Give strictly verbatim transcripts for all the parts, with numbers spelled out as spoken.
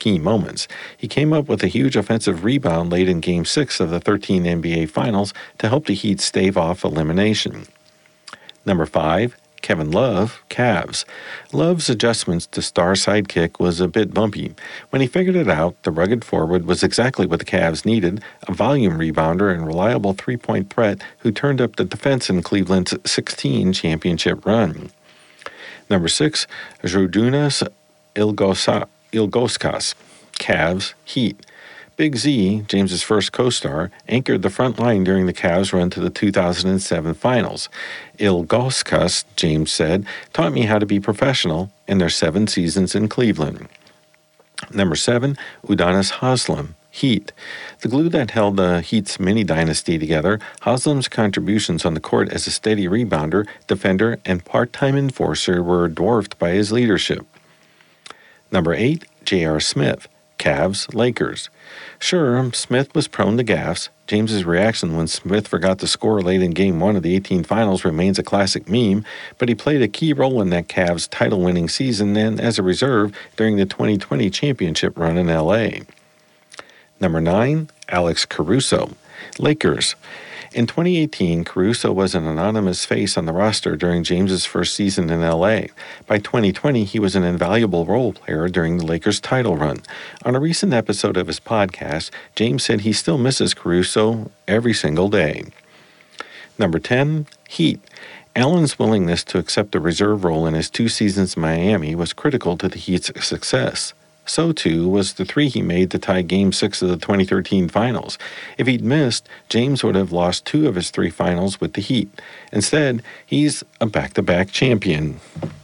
key moments. He came up with a huge offensive rebound late in Game six of the thirteen N B A Finals to help the Heat stave off elimination. Number five, Kevin Love, Cavs. Love's adjustments to star sidekick was a bit bumpy. When he figured it out, the rugged forward was exactly what the Cavs needed, a volume rebounder and reliable three-point threat who turned up the defense in Cleveland's sixteen championship run. Number six, Zydrunas Ilgosa- Ilgauskas, Cavs, Heat. Big Z, James's first co-star, anchored the front line during the Cavs' run to the two thousand seven Finals. Ilgauskas, James said, taught me how to be professional in their seven seasons in Cleveland. Number seven, Udonis Haslem, Heat. The glue that held the Heat's mini-dynasty together, Haslem's contributions on the court as a steady rebounder, defender, and part-time enforcer were dwarfed by his leadership. Number eight, J R. Smith, Cavs, Lakers. Sure, Smith was prone to gaffes. James's reaction when Smith forgot to score late in Game one of the eighteen Finals remains a classic meme, but he played a key role in that Cavs title-winning season and as a reserve during the twenty twenty championship run in L A. Number nine, Alex Caruso, Lakers. In twenty eighteen, Caruso was an anonymous face on the roster during James's first season in L A. By twenty twenty, he was an invaluable role player during the Lakers' title run. On a recent episode of his podcast, James said he still misses Caruso every single day. Number ten, Heat. Allen's willingness to accept a reserve role in his two seasons in Miami was critical to the Heat's success. So, too, was the three he made to tie Game six of the twenty thirteen Finals. If he'd missed, James would have lost two of his three finals with the Heat. Instead, he's a back-to-back champion.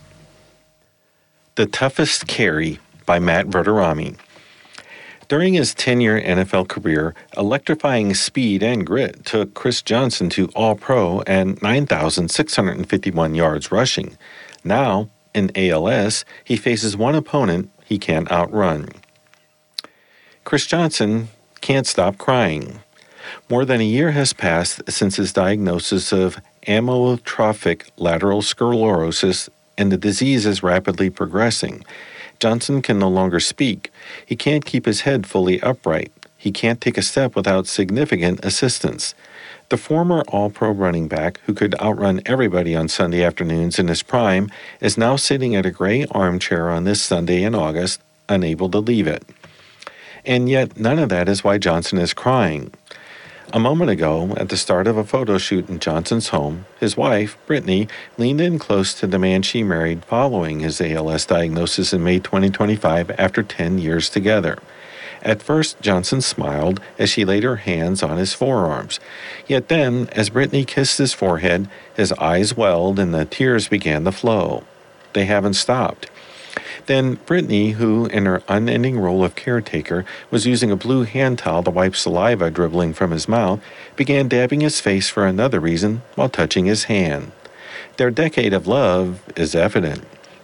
The Toughest Carry by Matt Verderami. During his ten-year N F L career, electrifying speed and grit took Chris Johnson to All-Pro and nine thousand six hundred fifty-one yards rushing. Now, in A L S, he faces one opponent he can't outrun. Chris Johnson can't stop crying. More than a year has passed since his diagnosis of amyotrophic lateral sclerosis, and the disease is rapidly progressing. Johnson can no longer speak. He can't keep his head fully upright. He can't take a step without significant assistance. The former All-Pro running back, who could outrun everybody on Sunday afternoons in his prime, is now sitting at a gray armchair on this Sunday in August, unable to leave it. And yet none of that is why Johnson is crying. A moment ago, at the start of a photo shoot in Johnson's home, his wife, Brittany, leaned in close to the man she married following his A L S diagnosis in May twenty twenty-five after ten years together. At first, Johnson smiled as she laid her hands on his forearms. Yet then, as Brittany kissed his forehead, his eyes welled and the tears began to flow. They haven't stopped. Then Brittany, who, in her unending role of caretaker, was using a blue hand towel to wipe saliva dribbling from his mouth, began dabbing his face for another reason while touching his hand. Their decade of love is evident.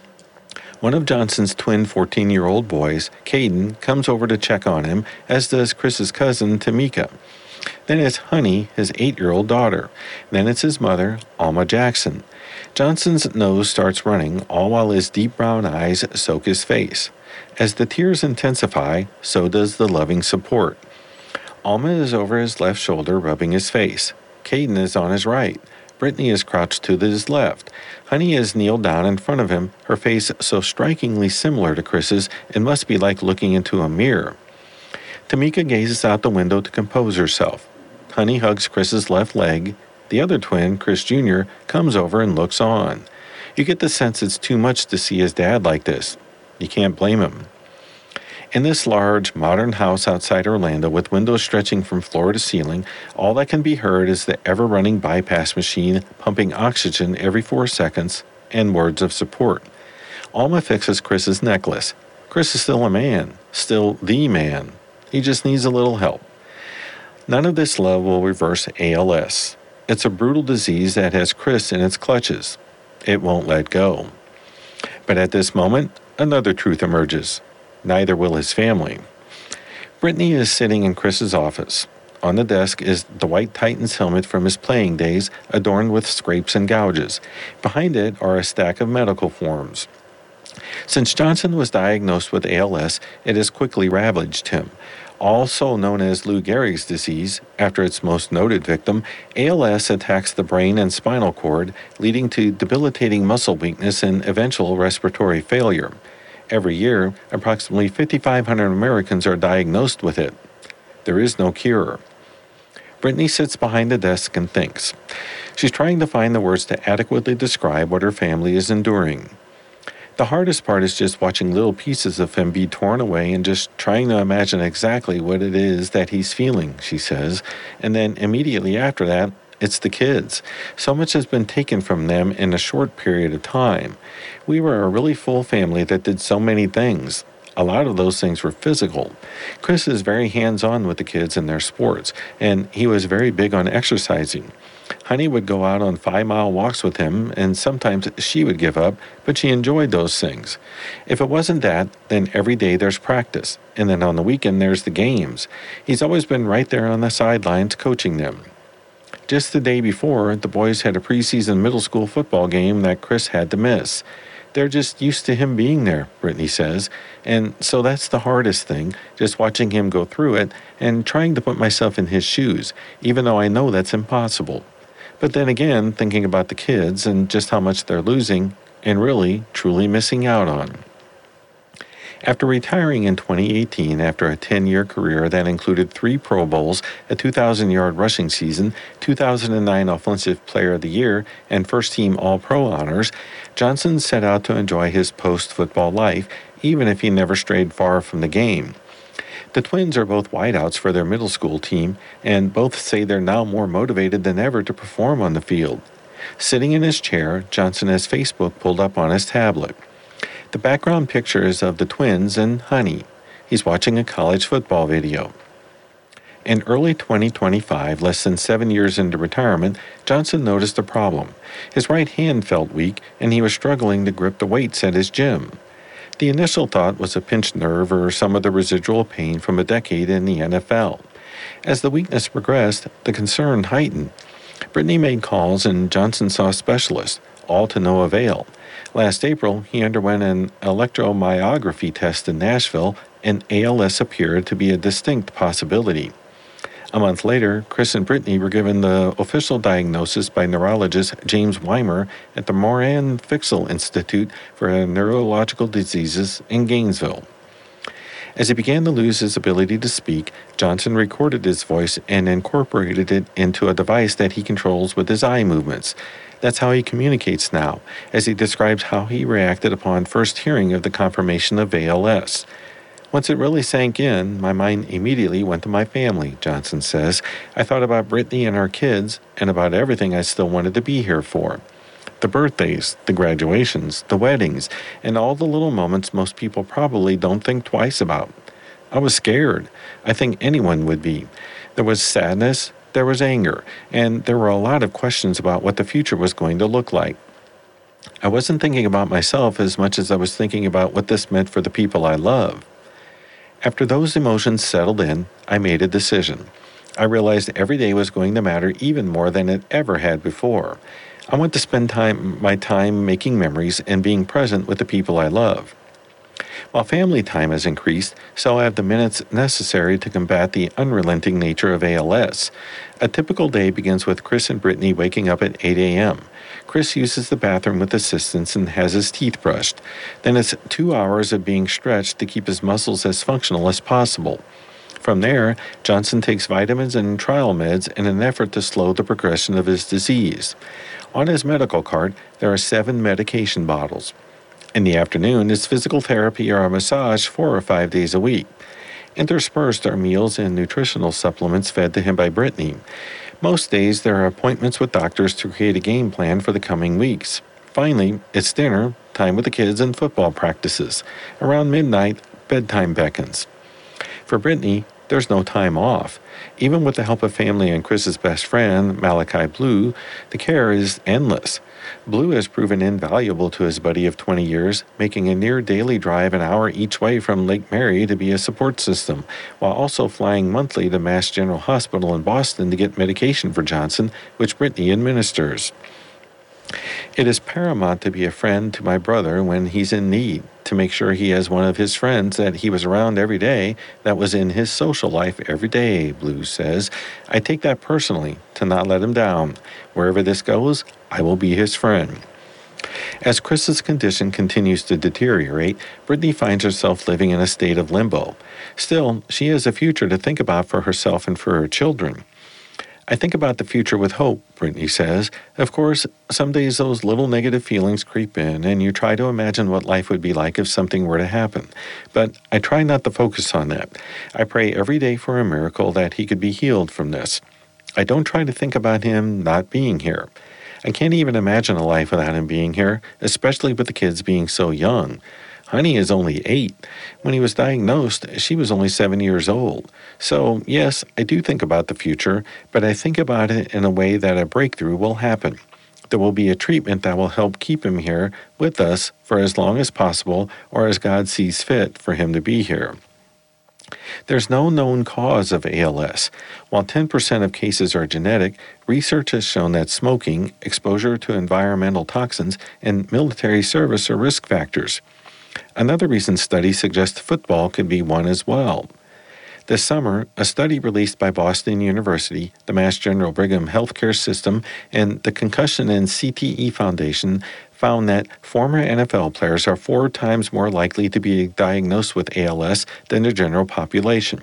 One of Johnson's twin fourteen-year-old boys, Caden, comes over to check on him, as does Chris's cousin, Tamika. Then it's Honey, his eight-year-old daughter. Then it's his mother, Alma Jackson. Johnson's nose starts running, all while his deep brown eyes soak his face. As the tears intensify, so does the loving support. Alma is over his left shoulder, rubbing his face. Caden is on his right. Brittany is crouched to his left. Honey is kneeled down in front of him, her face so strikingly similar to Chris's, it must be like looking into a mirror. Tamika gazes out the window to compose herself. Honey hugs Chris's left leg. The other twin, Chris Junior, comes over and looks on. You get the sense it's too much to see his dad like this. You can't blame him. In this large, modern house outside Orlando with windows stretching from floor to ceiling, all that can be heard is the ever-running bypass machine pumping oxygen every four seconds and words of support. Alma fixes Chris's necklace. Chris is still a man, still the man. He just needs a little help. None of this love will reverse A L S. It's a brutal disease that has Chris in its clutches. It won't let go. But at this moment, another truth emerges. Neither will his family. Brittany is sitting in Chris's office. On the desk is the white Titans helmet from his playing days, adorned with scrapes and gouges. Behind it are a stack of medical forms. Since Johnson was diagnosed with A L S, it has quickly ravaged him. Also known as Lou Gehrig's disease, after its most noted victim, A L S attacks the brain and spinal cord, leading to debilitating muscle weakness and eventual respiratory failure. Every year, approximately five thousand five hundred Americans are diagnosed with it. There is no cure. Brittany sits behind a desk and thinks. She's trying to find the words to adequately describe what her family is enduring. The hardest part is just watching little pieces of him be torn away and just trying to imagine exactly what it is that he's feeling, she says. And then immediately after that, it's the kids. So much has been taken from them in a short period of time. We were a really full family that did so many things. A lot of those things were physical. Chris is very hands-on with the kids and their sports, and he was very big on exercising. Honey would go out on five-mile walks with him, and sometimes she would give up, but she enjoyed those things. If it wasn't that, then every day there's practice, and then on the weekend there's the games. He's always been right there on the sidelines coaching them. Just the day before, the boys had a preseason middle school football game that Chris had to miss. They're just used to him being there, Brittany says, and so that's the hardest thing, just watching him go through it and trying to put myself in his shoes, even though I know that's impossible. But then again, thinking about the kids and just how much they're losing and really, truly missing out on. After retiring in twenty eighteen after a ten-year career that included three Pro Bowls, a two thousand-yard rushing season, two thousand nine Offensive Player of the Year, and first-team All-Pro honors, Johnson set out to enjoy his post-football life, even if he never strayed far from the game. The twins are both wideouts for their middle school team, and both say they're now more motivated than ever to perform on the field. Sitting in his chair, Johnson has Facebook pulled up on his tablet. The background picture is of the twins and Honey. He's watching a college football video. In early twenty twenty-five, less than seven years into retirement, Johnson noticed a problem. His right hand felt weak, and he was struggling to grip the weights at his gym. The initial thought was a pinched nerve or some of the residual pain from a decade in the N F L. As the weakness progressed, the concern heightened. Brittany made calls, and Johnson saw specialists, all to no avail. Last April, he underwent an electromyography test in Nashville, and A L S appeared to be a distinct possibility. A month later, Chris and Brittany were given the official diagnosis by neurologist James Weimer at the Moran Fixel Institute for Neurological Diseases in Gainesville. As he began to lose his ability to speak, Johnson recorded his voice and incorporated it into a device that he controls with his eye movements. That's how he communicates now, as he describes how he reacted upon first hearing of the confirmation of A L S. Once it really sank in, my mind immediately went to my family, Johnson says. I thought about Brittany and our kids, and about everything I still wanted to be here for. The birthdays, the graduations, the weddings, and all the little moments most people probably don't think twice about. I was scared. I think anyone would be. There was sadness, there was anger, and there were a lot of questions about what the future was going to look like. I wasn't thinking about myself as much as I was thinking about what this meant for the people I love. After those emotions settled in, I made a decision. I realized every day was going to matter even more than it ever had before. I want to spend time, my time making memories and being present with the people I love. While family time has increased, so have the minutes necessary to combat the unrelenting nature of A L S. A typical day begins with Chris and Brittany waking up at eight a.m. Chris uses the bathroom with assistance and has his teeth brushed. Then it's two hours of being stretched to keep his muscles as functional as possible. From there, Johnson takes vitamins and trial meds in an effort to slow the progression of his disease. On his medical card, there are seven medication bottles. In the afternoon, it's physical therapy or a massage four or five days a week. Interspersed are meals and nutritional supplements fed to him by Brittany. Most days, there are appointments with doctors to create a game plan for the coming weeks. Finally, it's dinner, time with the kids, and football practices. Around midnight, bedtime beckons. For Brittany, there's no time off. Even with the help of family and Chris's best friend, Malachi Blue, the care is endless. Blue has proven invaluable to his buddy of twenty years, making a near daily drive an hour each way from Lake Mary to be a support system, while also flying monthly to Mass General Hospital in Boston to get medication for Johnson, which Brittany administers. It is paramount to be a friend to my brother when he's in need, to make sure he has one of his friends that he was around every day that was in his social life every day, Blues says. I take that personally, to not let him down. Wherever this goes, I will be his friend. As Chris's condition continues to deteriorate, Brittany finds herself living in a state of limbo. Still, she has a future to think about for herself and for her children. I think about the future with hope, Brittany says. Of course, some days those little negative feelings creep in, and you try to imagine what life would be like if something were to happen. But I try not to focus on that. I pray every day for a miracle that he could be healed from this. I don't try to think about him not being here. I can't even imagine a life without him being here, especially with the kids being so young. Honey is only eight. When he was diagnosed, she was only seven years old. So, yes, I do think about the future, but I think about it in a way that a breakthrough will happen. There will be a treatment that will help keep him here with us for as long as possible, or as God sees fit for him to be here. There's no known cause of A L S. While ten percent of cases are genetic, research has shown that smoking, exposure to environmental toxins, and military service are risk factors. Another recent study suggests football could be one as well. This summer, a study released by Boston University, the Mass General Brigham Healthcare System, and the Concussion and C T E Foundation found that former N F L players are four times more likely to be diagnosed with A L S than the general population.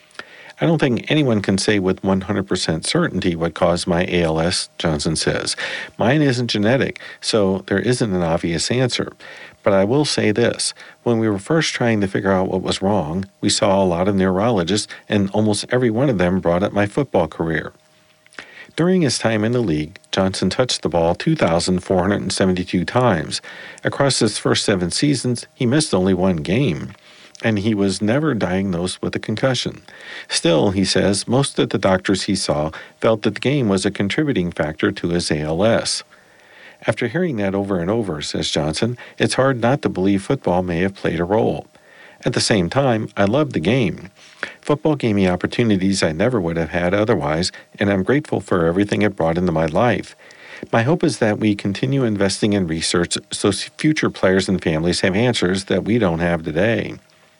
I don't think anyone can say with one hundred percent certainty what caused my A L S, Johnson says. Mine isn't genetic, so there isn't an obvious answer. But I will say this. When we were first trying to figure out what was wrong, we saw a lot of neurologists, and almost every one of them brought up my football career. During his time in the league, Johnson touched the ball two thousand four hundred seventy-two times. Across his first seven seasons, he missed only one game, and he was never diagnosed with a concussion. Still, he says, most of the doctors he saw felt that the game was a contributing factor to his A L S. After hearing that over and over, says Johnson, it's hard not to believe football may have played a role. At the same time, I love the game. Football gave me opportunities I never would have had otherwise, and I'm grateful for everything it brought into my life. My hope is that we continue investing in research so future players and families have answers that we don't have today.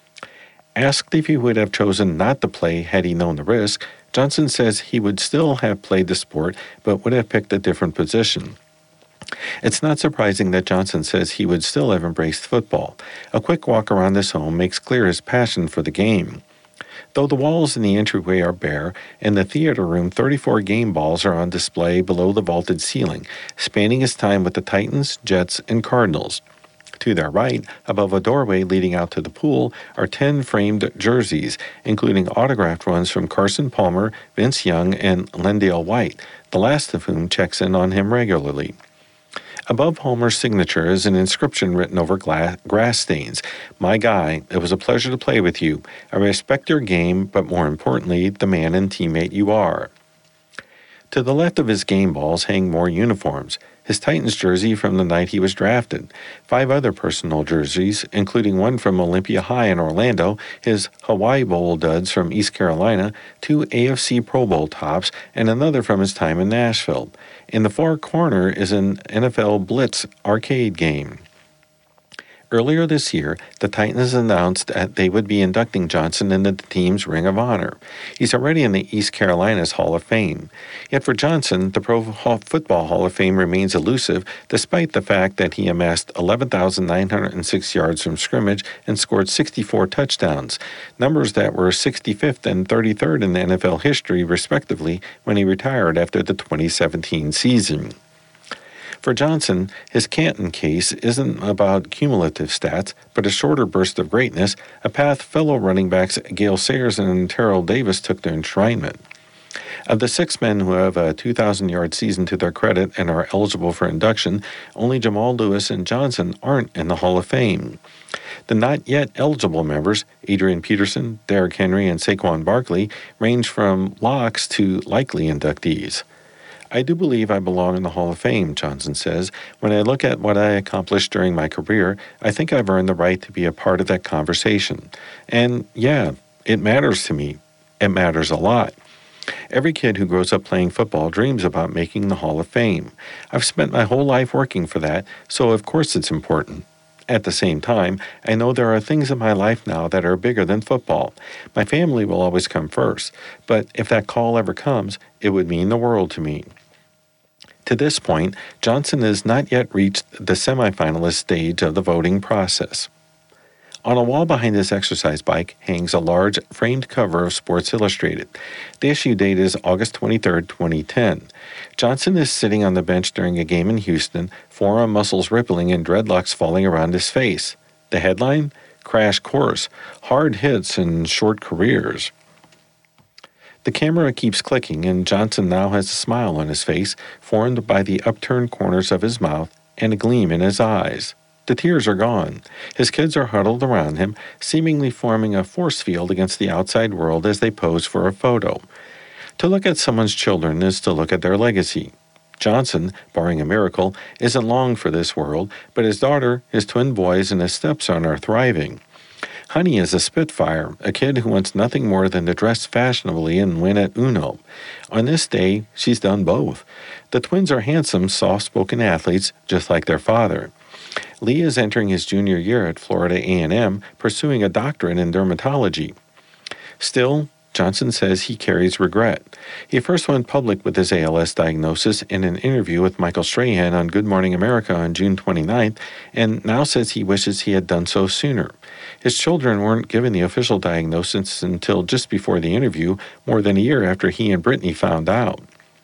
Asked if he would have chosen not to play had he known the risk, Johnson says he would still have played the sport but would have picked a different position. It's not surprising that Johnson says he would still have embraced football. A quick walk around his home makes clear his passion for the game. Though the walls in the entryway are bare, in the theater room thirty-four game balls are on display below the vaulted ceiling, spanning his time with the Titans, Jets, and Cardinals. To their right, above a doorway leading out to the pool, are ten framed jerseys, including autographed ones from Carson Palmer, Vince Young, and Lendale White, the last of whom checks in on him regularly. Above Homer's signature is an inscription written over gla- grass stains. My guy, it was a pleasure to play with you. I respect your game, but more importantly, the man and teammate you are. To the left of his game balls hang more uniforms. His Titans jersey from the night he was drafted, five other personal jerseys, including one from Olympia High in Orlando, his Hawaii Bowl duds from East Carolina, two A F C Pro Bowl tops, and another from his time in Nashville. In the far corner is an N F L Blitz arcade game. Earlier this year, the Titans announced that they would be inducting Johnson into the team's Ring of Honor. He's already in the East Carolina's Hall of Fame. Yet for Johnson, the Pro Football Hall of Fame remains elusive, despite the fact that he amassed eleven thousand nine hundred six yards from scrimmage and scored sixty-four touchdowns, numbers that were sixty-fifth and thirty-third in N F L history, respectively, when he retired after the twenty seventeen season. For Johnson, his Canton case isn't about cumulative stats, but a shorter burst of greatness, a path fellow running backs Gale Sayers and Terrell Davis took to enshrinement. Of the six men who have a two thousand yard season to their credit and are eligible for induction, only Jamal Lewis and Johnson aren't in the Hall of Fame. The not yet eligible members, Adrian Peterson, Derrick Henry, and Saquon Barkley, range from locks to likely inductees. I do believe I belong in the Hall of Fame, Johnson says. When I look at what I accomplished during my career, I think I've earned the right to be a part of that conversation. And yeah, it matters to me. It matters a lot. Every kid who grows up playing football dreams about making the Hall of Fame. I've spent my whole life working for that, so of course it's important. At the same time, I know there are things in my life now that are bigger than football. My family will always come first, but if that call ever comes, it would mean the world to me. To this point, Johnson has not yet reached the semifinalist stage of the voting process. On a wall behind his exercise bike hangs a large framed cover of Sports Illustrated. The issue date is August twenty-third, twenty ten. Johnson is sitting on the bench during a game in Houston, forearm muscles rippling and dreadlocks falling around his face. The headline? Crash Course, Hard Hits and Short Careers. The camera keeps clicking, and Johnson now has a smile on his face, formed by the upturned corners of his mouth and a gleam in his eyes. The tears are gone. His kids are huddled around him, seemingly forming a force field against the outside world as they pose for a photo. To look at someone's children is to look at their legacy. Johnson, barring a miracle, isn't long for this world, but his daughter, his twin boys, and his stepson are thriving. Honey is a spitfire, a kid who wants nothing more than to dress fashionably and win at Uno. On this day, she's done both. The twins are handsome, soft-spoken athletes, just like their father. Lee is entering his junior year at Florida A and M, pursuing a doctorate in dermatology. Still, Johnson says he carries regret. He first went public with his A L S diagnosis in an interview with Michael Strahan on Good Morning America on June twenty-ninth, and now says he wishes he had done so sooner. His children weren't given the official diagnosis until just before the interview, more than a year after he and Brittany found out.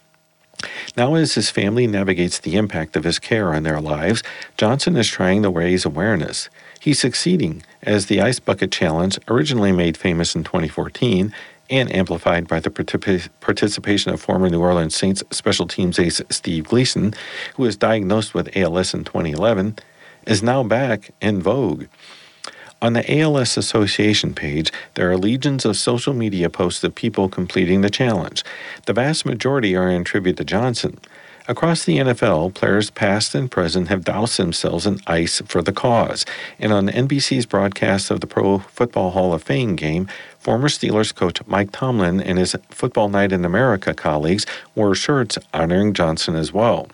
Now, as his family navigates the impact of his care on their lives, Johnson is trying to raise awareness. He's succeeding, as the Ice Bucket Challenge, originally made famous in twenty fourteen and amplified by the particip- participation of former New Orleans Saints special teams ace Steve Gleason, who was diagnosed with A L S in twenty eleven, is now back in vogue. On the A L S Association page, there are legions of social media posts of people completing the challenge. The vast majority are in tribute to Johnson. Across the N F L, players past and present have doused themselves in ice for the cause. And on N B C's broadcast of the Pro Football Hall of Fame game, former Steelers coach Mike Tomlin and his Football Night in America colleagues wore shirts honoring Johnson as well.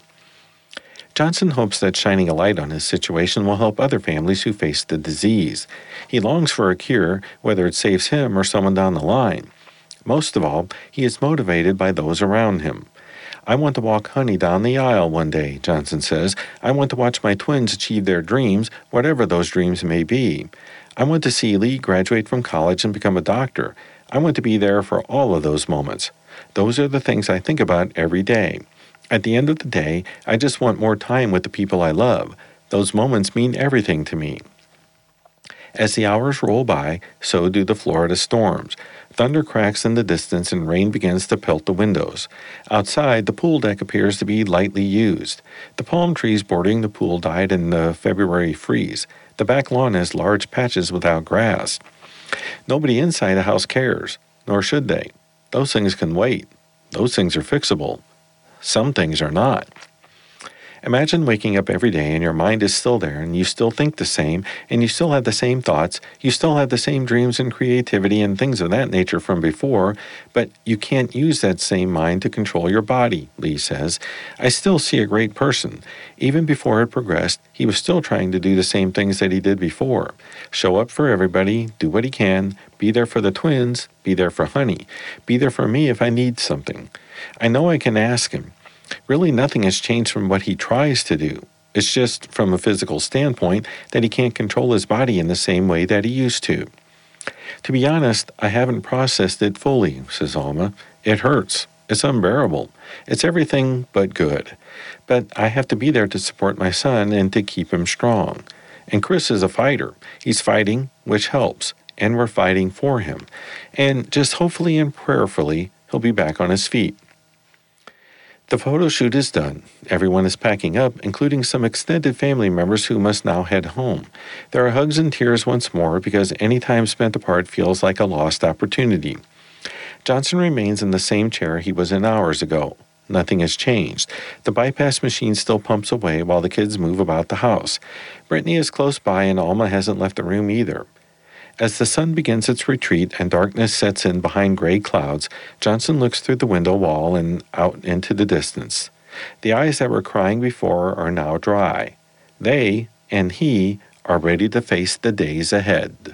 Johnson hopes that shining a light on his situation will help other families who face the disease. He longs for a cure, whether it saves him or someone down the line. Most of all, he is motivated by those around him. I want to walk Honey down the aisle one day, Johnson says. I want to watch my twins achieve their dreams, whatever those dreams may be. I want to see Lee graduate from college and become a doctor. I want to be there for all of those moments. Those are the things I think about every day. At the end of the day, I just want more time with the people I love. Those moments mean everything to me. As the hours roll by, so do the Florida storms. Thunder cracks in the distance and rain begins to pelt the windows. Outside, the pool deck appears to be lightly used. The palm trees bordering the pool died in the February freeze. The back lawn has large patches without grass. Nobody inside a house cares, nor should they. Those things can wait. Those things are fixable. Some things are not. Imagine waking up every day and your mind is still there and you still think the same and you still have the same thoughts, you still have the same dreams and creativity and things of that nature from before, but you can't use that same mind to control your body, Lee says. I still see a great person. Even before it progressed, he was still trying to do the same things that he did before. Show up for everybody, do what he can, be there for the twins, be there for Honey, be there for me if I need something. I know I can ask him. Really, nothing has changed from what he tries to do. It's just, from a physical standpoint, that he can't control his body in the same way that he used to. To be honest, I haven't processed it fully, says Alma. It hurts. It's unbearable. It's everything but good. But I have to be there to support my son and to keep him strong. And Chris is a fighter. He's fighting, which helps, and we're fighting for him. And just hopefully and prayerfully, he'll be back on his feet. The photo shoot is done. Everyone is packing up, including some extended family members who must now head home. There are hugs and tears once more because any time spent apart feels like a lost opportunity. Johnson remains in the same chair he was in hours ago. Nothing has changed. The bypass machine still pumps away while the kids move about the house. Brittany is close by and Alma hasn't left the room either. As the sun begins its retreat and darkness sets in behind gray clouds, Johnson looks through the window wall and out into the distance. The eyes that were crying before are now dry. They and he are ready to face the days ahead.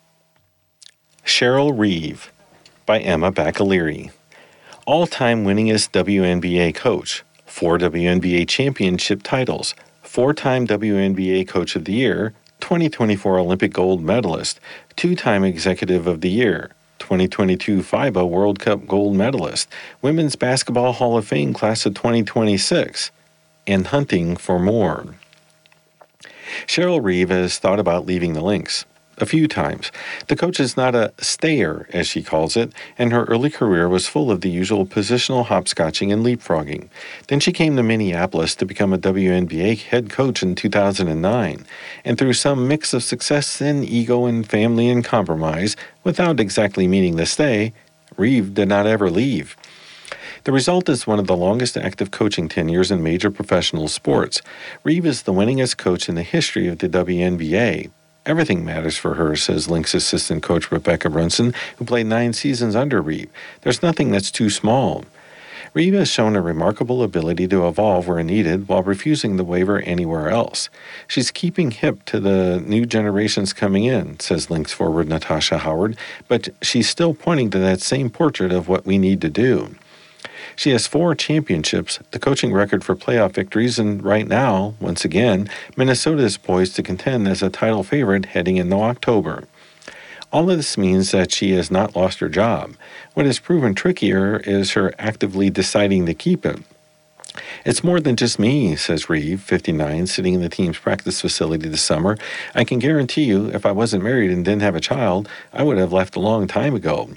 Cheryl Reeve by Emma Bacaleary. All-time winningest W N B A coach, four W N B A championship titles, four-time W N B A Coach of the Year, twenty twenty-four Olympic gold medalist, two-time Executive of the Year, twenty twenty-two FIBA World Cup gold medalist, Women's Basketball Hall of Fame class of twenty twenty-six, and hunting for more. Cheryl Reeve has thought about leaving the Lynx a few times. The coach is not a stayer, as she calls it, and her early career was full of the usual positional hopscotching and leapfrogging. Then she came to Minneapolis to become a W N B A head coach in two thousand nine, and through some mix of success and ego and family and compromise, without exactly meaning to stay, Reeve did not ever leave. The result is one of the longest active coaching tenures in major professional sports. Reeve is the winningest coach in the history of the W N B A. Everything matters for her, says Lynx assistant coach Rebecca Brunson, who played nine seasons under Reeve. There's nothing that's too small. Reeve has shown a remarkable ability to evolve where needed while refusing to waver anywhere else. She's keeping hip to the new generations coming in, says Lynx forward Natasha Howard, but she's still pointing to that same portrait of what we need to do. She has four championships, the coaching record for playoff victories, and right now, once again, Minnesota is poised to contend as a title favorite heading into October. All of this means that she has not lost her job. What has proven trickier is her actively deciding to keep it. It's more than just me, says Reeve, fifty-nine, sitting in the team's practice facility this summer. I can guarantee you, if I wasn't married and didn't have a child, I would have left a long time ago.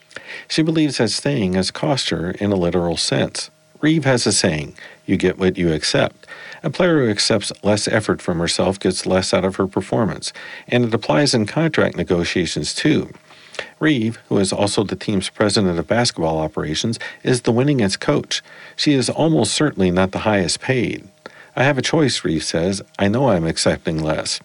She believes that staying has cost her in a literal sense. Reeve has a saying, you get what you accept. A player who accepts less effort from herself gets less out of her performance, and it applies in contract negotiations too. Reeve, who is also the team's president of basketball operations, is the winningest coach. She is almost certainly not the highest paid. I have a choice, Reeve says. I know I'm accepting less.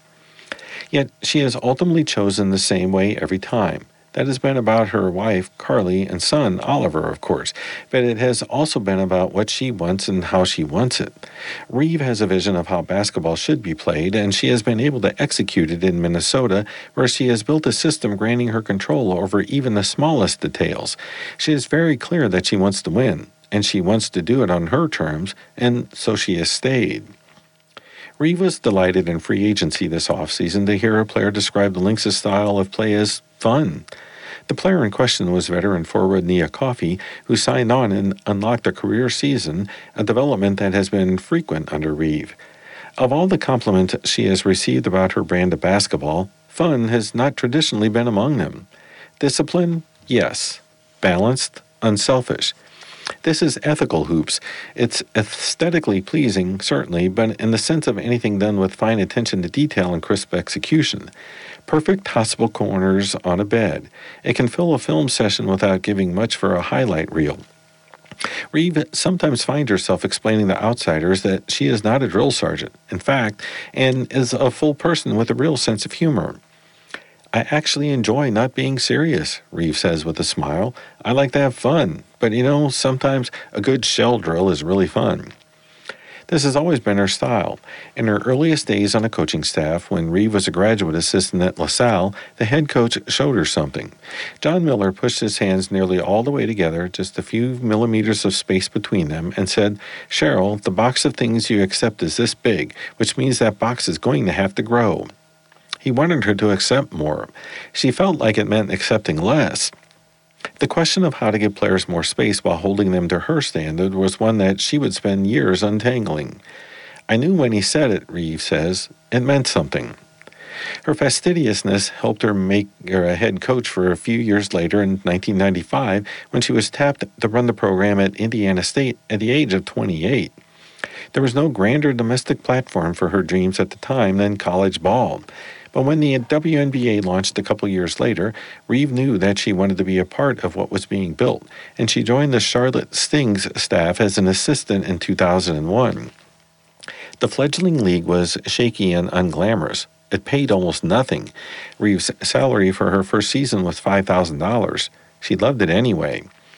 Yet she has ultimately chosen the same way every time. That has been about her wife, Carly, and son, Oliver, of course, but it has also been about what she wants and how she wants it. Reeve has a vision of how basketball should be played, and she has been able to execute it in Minnesota, where she has built a system granting her control over even the smallest details. She is very clear that she wants to win, and she wants to do it on her terms, and so she has stayed. Reeve was delighted in free agency this offseason to hear a player describe the Lynx's style of play as fun. The player in question was veteran forward Nia Coffey, who signed on and unlocked a career season, a development that has been frequent under Reeve. Of all the compliments she has received about her brand of basketball, fun has not traditionally been among them. Discipline? Yes. Balanced? Unselfish. This is ethical hoops. It's aesthetically pleasing, certainly, but in the sense of anything done with fine attention to detail and crisp execution. Perfect tossable corners on a bed. It can fill a film session without giving much for a highlight reel. Reeve sometimes finds herself explaining to outsiders that she is not a drill sergeant, in fact, and is a full person with a real sense of humor. I actually enjoy not being serious, Reeve says with a smile. I like to have fun, but you know, sometimes a good shell drill is really fun. This has always been her style. In her earliest days on a coaching staff, when Reeve was a graduate assistant at LaSalle, the head coach showed her something. John Miller pushed his hands nearly all the way together, just a few millimeters of space between them, and said, Cheryl, the box of things you accept is this big, which means that box is going to have to grow. He wanted her to accept more. She felt like it meant accepting less. The question of how to give players more space while holding them to her standard was one that she would spend years untangling. I knew when he said it, Reeve says, it meant something. Her fastidiousness helped her make her a head coach for a few years later in nineteen ninety-five when she was tapped to run the program at Indiana State at the age of twenty-eight. There was no grander domestic platform for her dreams at the time than college ball. But when the W N B A launched a couple years later, Reeve knew that she wanted to be a part of what was being built, and she joined the Charlotte Stings staff as an assistant in two thousand one. The fledgling league was shaky and unglamorous, It paid almost nothing. Reeves' salary for her first season was five thousand dollars. She loved it anyway.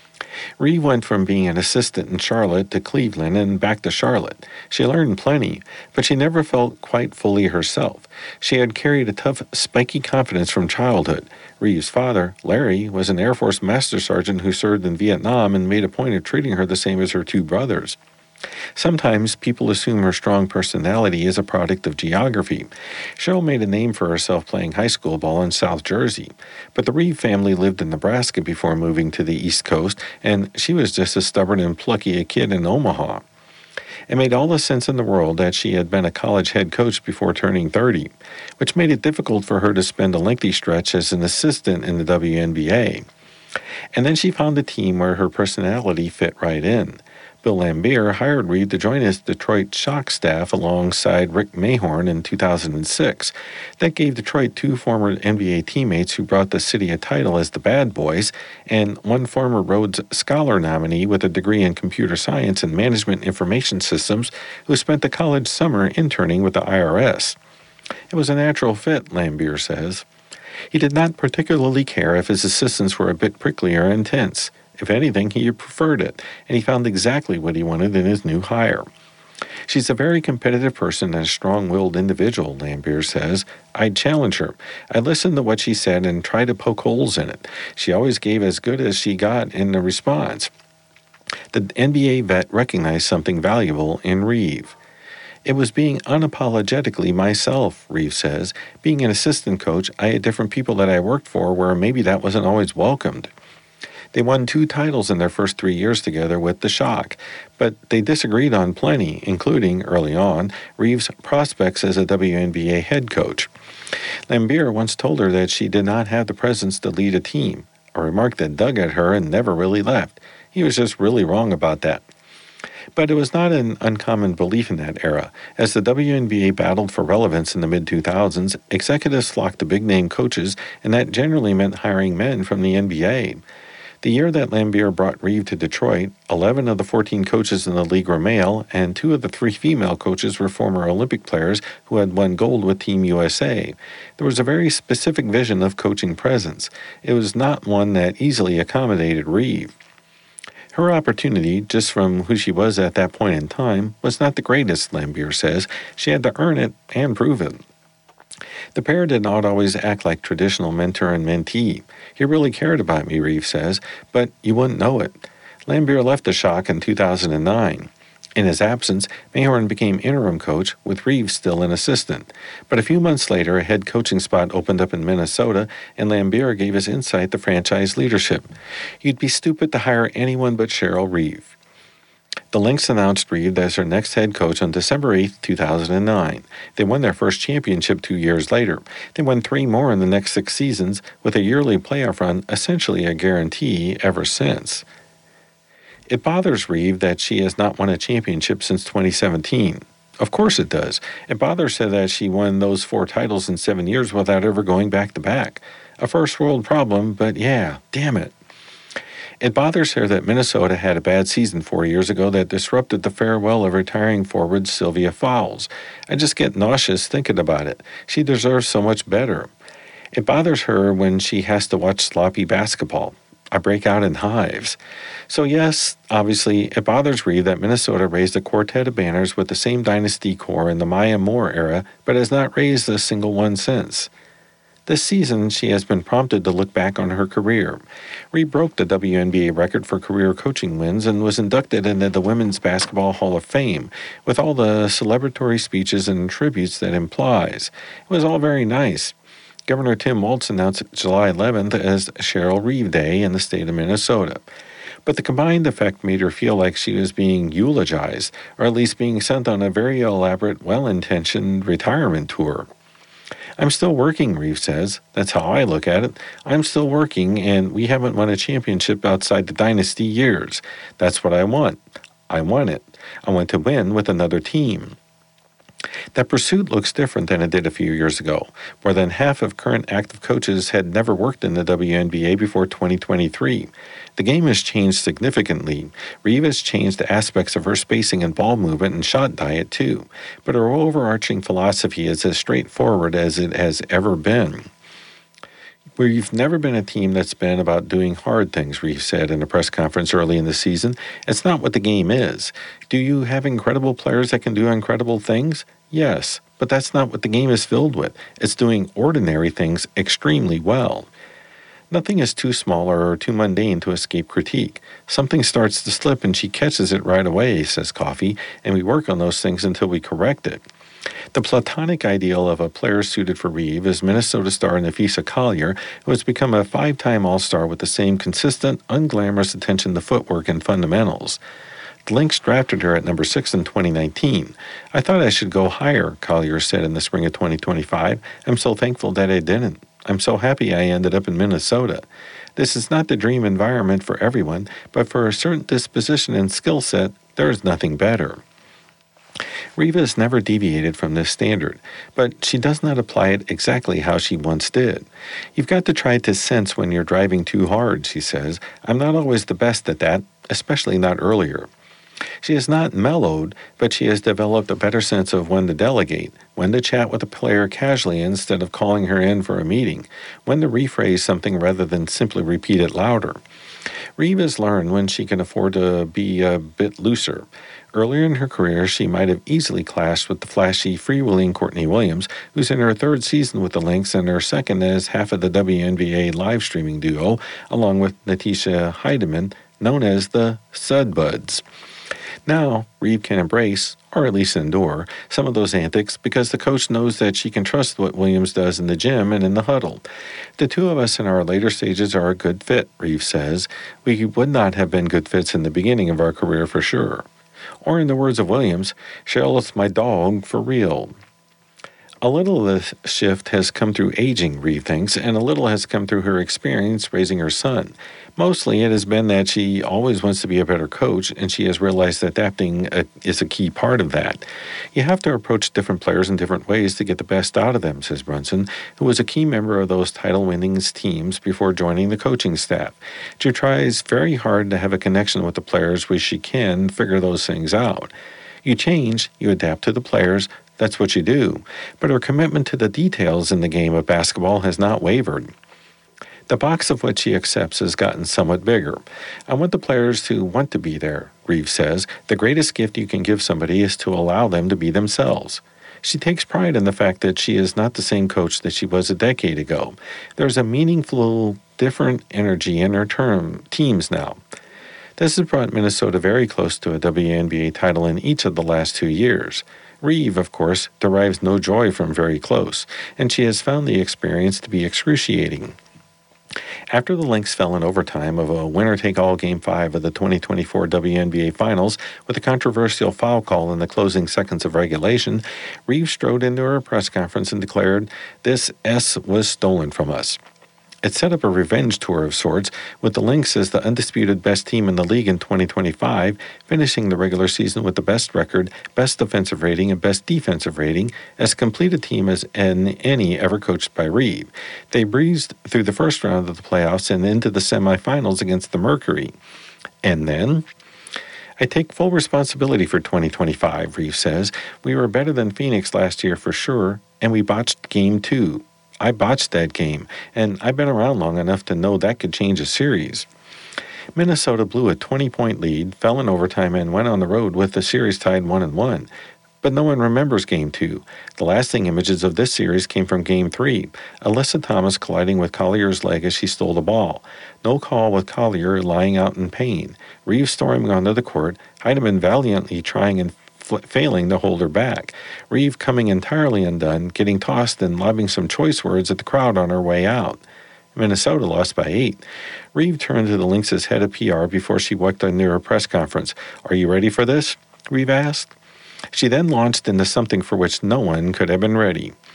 Reeve went from being an assistant in Charlotte to Cleveland and back to Charlotte. She learned plenty, but she never felt quite fully herself. She had carried a tough, spiky confidence from childhood. Reeve's father, Larry, was an Air Force Master Sergeant who served in Vietnam and made a point of treating her the same as her two brothers. Sometimes people assume her strong personality is a product of geography. Cheryl made a name for herself playing high school ball in South Jersey, but the Reeve family lived in Nebraska before moving to the East Coast, and she was just as stubborn and plucky a kid in Omaha. It made all the sense in the world that she had been a college head coach before turning thirty, which made it difficult for her to spend a lengthy stretch as an assistant in the W N B A. And then she found a team where her personality fit right in. Bill Laimbeer hired Reeve to join his Detroit Shock staff alongside Rick Mahorn in two thousand six. That gave Detroit two former N B A teammates who brought the city a title as the Bad Boys, and one former Rhodes Scholar nominee with a degree in computer science and management information systems who spent the college summer interning with the I R S. It was a natural fit, Laimbeer says. He did not particularly care if his assistants were a bit prickly or intense. If anything, he preferred it, and he found exactly what he wanted in his new hire. She's a very competitive person and a strong-willed individual, Laimbeer says. I'd challenge her. I'd listen to what she said and try to poke holes in it. She always gave as good as she got in the response. The N B A vet recognized something valuable in Reeve. It was being unapologetically myself, Reeve says. Being an assistant coach, I had different people that I worked for where maybe that wasn't always welcomed. They won two titles in their first three years together with the Shock, but they disagreed on plenty, including, early on, Reeve's prospects as a W N B A head coach. Laimbeer once told her that she did not have the presence to lead a team, a remark that dug at her and never really left. He was just really wrong about that. But it was not an uncommon belief in that era. As the W N B A battled for relevance in the mid two thousands, executives flocked to big-name coaches, and that generally meant hiring men from the N B A. The year that Laimbeer brought Reeve to Detroit, eleven of the fourteen coaches in the league were male, and two of the three female coaches were former Olympic players who had won gold with Team U S A. There was a very specific vision of coaching presence. It was not one that easily accommodated Reeve. Her opportunity, just from who she was at that point in time, was not the greatest, Laimbeer says. She had to earn it and prove it. The pair did not always act like traditional mentor and mentee. He really cared about me, Reeve says, but you wouldn't know it. Laimbeer left the Shock in two thousand nine. In his absence, Mahorn became interim coach, with Reeve still an assistant. But a few months later, a head coaching spot opened up in Minnesota, and Laimbeer gave his insight to franchise leadership. You'd be stupid to hire anyone but Cheryl Reeve. The Lynx announced Reeve as their next head coach on December eighth, two thousand nine. They won their first championship two years later. They won three more in the next six seasons, with a yearly playoff run essentially a guarantee ever since. It bothers Reeve that she has not won a championship since twenty seventeen. Of course it does. It bothers her that she won those four titles in seven years without ever going back-to-back. A first-world problem, but yeah, damn it. It bothers her that Minnesota had a bad season four years ago that disrupted the farewell of retiring forward Sylvia Fowles. I just get nauseous thinking about it. She deserves so much better. It bothers her when she has to watch sloppy basketball. I break out in hives. So yes, obviously, it bothers Reeve that Minnesota raised a quartet of banners with the same dynasty core in the Maya Moore era, but has not raised a single one since. This season, she has been prompted to look back on her career. Reeve broke the W N B A record for career coaching wins and was inducted into the Women's Basketball Hall of Fame, with all the celebratory speeches and tributes that implies. It was all very nice. Governor Tim Walz announced July eleventh as Cheryl Reeve Day in the state of Minnesota. But the combined effect made her feel like she was being eulogized, or at least being sent on a very elaborate, well-intentioned retirement tour. I'm still working, Reeve says. That's how I look at it. I'm still working, and we haven't won a championship outside the dynasty years. That's what I want. I want it. I want to win with another team. That pursuit looks different than it did a few years ago. More than half of current active coaches had never worked in the W N B A before twenty twenty-three. The game has changed significantly. Reeve has changed aspects of her spacing and ball movement and shot diet too, but her overarching philosophy is as straightforward as it has ever been. We've never been a team that's been about doing hard things, Reeve said in a press conference early in the season. It's not what the game is. Do you have incredible players that can do incredible things? Yes, but that's not what the game is filled with. It's doing ordinary things extremely well. Nothing is too small or too mundane to escape critique. Something starts to slip and she catches it right away, says Coffey, and we work on those things until we correct it. The platonic ideal of a player suited for Reeve is Minnesota star Napheesa Collier, who has become a five-time All-Star with the same consistent, unglamorous attention to footwork and fundamentals. The Lynx drafted her at number six in twenty nineteen. I thought I should go higher, Collier said in the spring of twenty twenty-five. I'm so thankful that I didn't. I'm so happy I ended up in Minnesota. This is not the dream environment for everyone, but for a certain disposition and skill set, there is nothing better. Reeve has never deviated from this standard, but she does not apply it exactly how she once did. You've got to try to sense when you're driving too hard, she says. I'm not always the best at that, especially not earlier. She has not mellowed, but she has developed a better sense of when to delegate, when to chat with a player casually instead of calling her in for a meeting, when to rephrase something rather than simply repeat it louder. Reeve has learned when she can afford to be a bit looser. Earlier in her career, she might have easily clashed with the flashy, freewheeling Courtney Williams, who's in her third season with the Lynx and her second as half of the W N B A live streaming duo, along with Natisha Hiedeman, known as the Sudbuds. Now, Reeve can embrace, or at least endure, some of those antics because the coach knows that she can trust what Williams does in the gym and in the huddle. The two of us in our later stages are a good fit, Reeve says. We would not have been good fits in the beginning of our career for sure. Or in the words of Williams, Cheryl's my dog for real. A little of the shift has come through aging, Reeve thinks, and a little has come through her experience raising her son. Mostly it has been that she always wants to be a better coach, and she has realized that adapting a, is a key part of that. You have to approach different players in different ways to get the best out of them, says Brunson, who was a key member of those title-winning teams before joining the coaching staff. She tries very hard to have a connection with the players where she can figure those things out. You change, you adapt to the players, that's what you do. But her commitment to the details in the game of basketball has not wavered. The box of what she accepts has gotten somewhat bigger. I want the players to want to be there, Reeve says. The greatest gift you can give somebody is to allow them to be themselves. She takes pride in the fact that she is not the same coach that she was a decade ago. There's a meaningful, different energy in her term teams now. This has brought Minnesota very close to a W N B A title in each of the last two years. Reeve, of course, derives no joy from very close, and she has found the experience to be excruciating. After the Lynx fell in overtime of a winner-take-all Game five of the twenty twenty-four W N B A Finals with a controversial foul call in the closing seconds of regulation, Reeve strode into her press conference and declared, "This S was stolen from us." It set up a revenge tour of sorts, with the Lynx as the undisputed best team in the league in twenty twenty-five, finishing the regular season with the best record, best offensive rating, and best defensive rating, as complete a team as any ever coached by Reeve. They breezed through the first round of the playoffs and into the semifinals against the Mercury. And then, I take full responsibility for twenty twenty-five, Reeve says. We were better than Phoenix last year for sure, and we botched game two. I botched that game, and I've been around long enough to know that could change a series. Minnesota blew a twenty-point lead, fell in overtime, and went on the road with the series tied one and one. But no one remembers Game two. The lasting images of this series came from Game three, Alyssa Thomas colliding with Collier's leg as she stole the ball. No call with Collier lying out in pain. Reeve storming onto the court, Hiedeman valiantly trying and failing to hold her back. Reeve coming entirely undone, getting tossed and lobbing some choice words at the crowd on her way out. Minnesota lost by eight. Reeve turned to the Lynx's head of P R before she walked into her press conference. "Are you ready for this?" Reeve asked. She then launched into something for which no one could have been ready.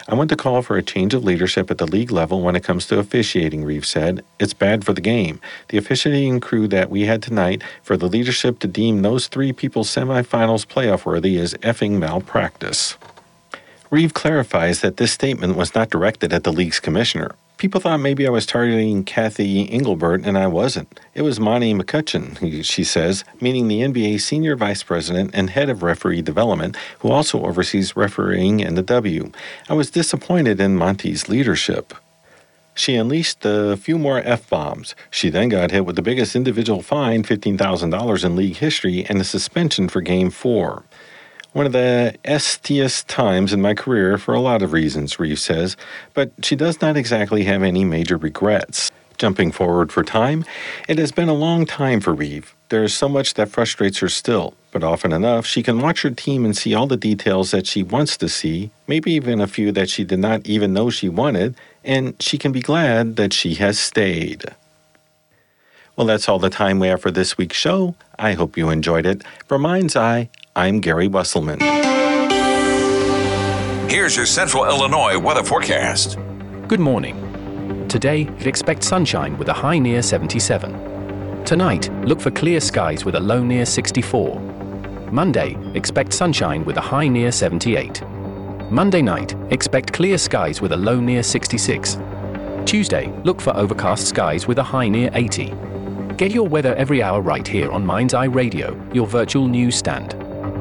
I want to call for a change of leadership at the league level when it comes to officiating, Reeves said. It's bad for the game. The officiating crew that we had tonight, for the leadership to deem those three people semifinals playoff worthy is effing malpractice. Reeves clarifies that this statement was not directed at the league's commissioner. People thought maybe I was targeting Kathy Engelbert, and I wasn't. It was Monty McCutcheon, she says, meaning the N B A senior vice president and head of referee development, who also oversees refereeing in the W. I was disappointed in Monty's leadership. She unleashed a few more F-bombs. She then got hit with the biggest individual fine, fifteen thousand dollars in league history, and a suspension for Game four. One of the estiest times in my career for a lot of reasons, Reeves says, but she does not exactly have any major regrets. Jumping forward for time, it has been a long time for Reeves. There is so much that frustrates her still, but often enough, she can watch her team and see all the details that she wants to see, maybe even a few that she did not even know she wanted, and she can be glad that she has stayed. Well, that's all the time we have for this week's show. I hope you enjoyed it. For Mind's Eye, I'm Gary Wesselman. Here's your Central Illinois weather forecast. Good morning. Today, expect sunshine with a high near seventy-seven. Tonight, look for clear skies with a low near sixty-four. Monday, expect sunshine with a high near seventy-eight. Monday night, expect clear skies with a low near sixty-six. Tuesday, look for overcast skies with a high near eighty. Get your weather every hour right here on Mind's Eye Radio, your virtual news stand.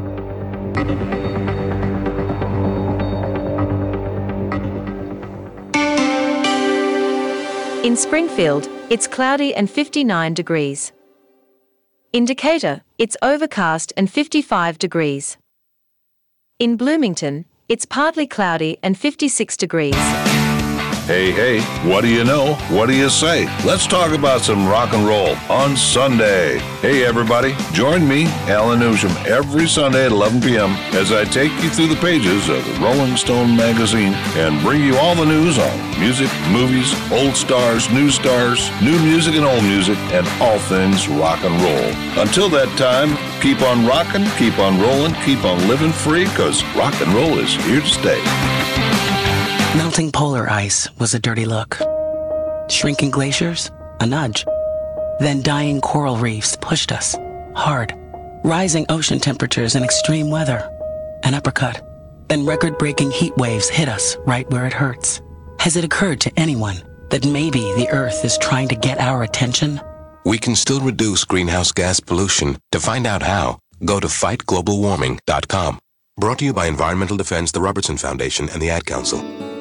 In Springfield, it's cloudy and fifty-nine degrees. In Decatur, it's overcast and fifty-five degrees. In Bloomington, it's partly cloudy and fifty-six degrees. Hey, hey, what do you know? What do you say? Let's talk about some rock and roll on Sunday. Hey, everybody, join me, Alan Newsham, every Sunday at eleven p.m. as I take you through the pages of the Rolling Stone magazine and bring you all the news on music, movies, old stars, new stars, new music and old music, and all things rock and roll. Until that time, keep on rocking, keep on rolling, keep on living free, because rock and roll is here to stay. Melting polar ice was a dirty look. Shrinking glaciers, a nudge. Then dying coral reefs pushed us, hard. Rising ocean temperatures and extreme weather, an uppercut. Then record-breaking heat waves hit us right where it hurts. Has it occurred to anyone that maybe the Earth is trying to get our attention? We can still reduce greenhouse gas pollution. To find out how, go to fight global warming dot com. Brought to you by Environmental Defense, the Robertson Foundation, and the Ad Council.